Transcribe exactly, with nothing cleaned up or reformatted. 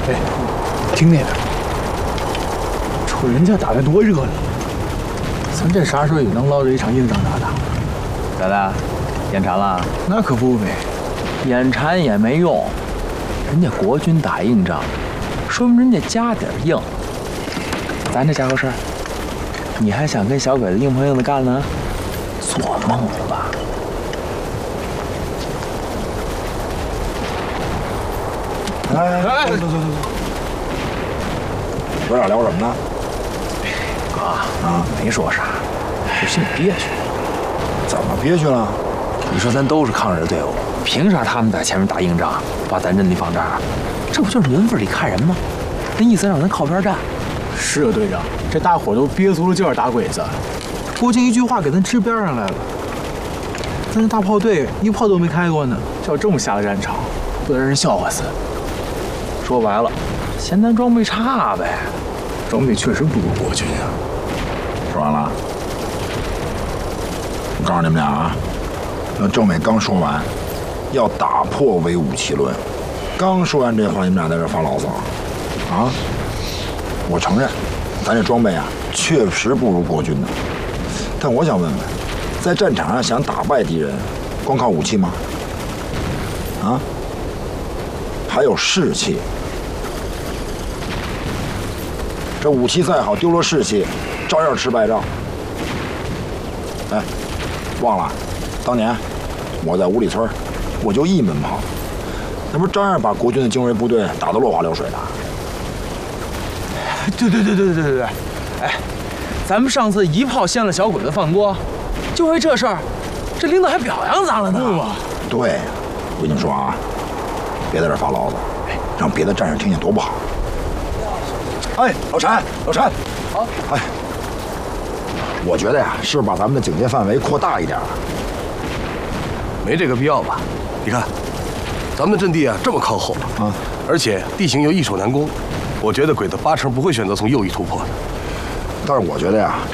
哎，听那边，瞅人家打得多热闹，咱这啥时候也能捞着一场硬仗打打？ 咋的？眼馋了？ 那可不呗， 眼馋也没用，人家国军打硬仗，说明人家家底儿硬。咱这家伙事儿，你还想跟小鬼子硬碰硬的干呢？做梦吧！ 哎哎，走走走走，哥俩聊什么呢？ 哥啊，没说啥，就心里憋屈。 怎么憋屈了？ 你说咱都是抗日队伍，凭啥他们在前面打硬仗，把咱阵地放这儿？这不就是门缝里看人吗？那意思让咱靠边站。 是啊，队长，这大伙都憋足了劲儿打鬼子，国军一句话给咱支边上来了。咱这大炮队一炮都没开过呢，就要这么下了战场，不得让人笑话死。 说白了，嫌咱装备差呗。 装备确实不如国军啊。 说完了。我告诉你们俩啊，那郑美刚说完，要打破唯武器论。刚说完这话，你们俩在这发牢骚啊？我承认，咱这装备啊，确实不如国军的。但我想问问，在战场上想打败敌人，光靠武器吗？啊？还有士气。这武器再好，丢了士气，照样吃败仗。哎，忘了，当年我在五里村，我就一门炮，那不是照样把国军的精锐部队打得落花流水的？ 对对对对对对对对，哎，咱们上次一炮掀了小鬼子饭锅，就为这事儿，这领导还表扬咱了呢。 不啊， 对，我跟你说啊，别在这发牢骚，让别的战士听见多不好。哎，老陈，老陈， 好， 哎，我觉得呀，是把咱们的警戒范围扩大一点。 没这个必要吧？你看，咱们的阵地啊这么靠后啊，而且地形又易守难攻，我觉得鬼子八成不会选择从右翼突破的。 但是我觉得呀，